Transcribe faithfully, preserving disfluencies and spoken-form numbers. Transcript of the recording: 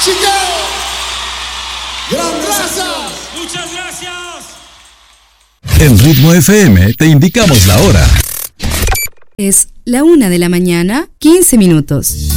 Gracias. Muchas gracias. En Ritmo F M te indicamos la hora. Es la una de la mañana, quince minutos.